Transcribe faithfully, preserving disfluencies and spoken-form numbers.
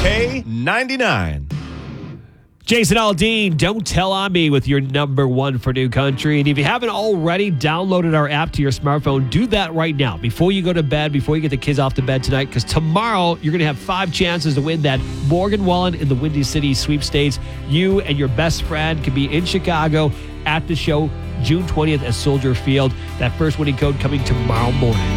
K ninety-nine. Jason Aldean, Don't Tell on Me with your number one for New Country. And if you haven't already downloaded our app to your smartphone, do that right now before you go to bed, before you get the kids off to bed tonight, because tomorrow you're going to have five chances to win that Morgan Wallen in the Windy City sweepstakes. You and your best friend can be in Chicago at the show June twentieth at Soldier Field. That first winning code coming tomorrow morning.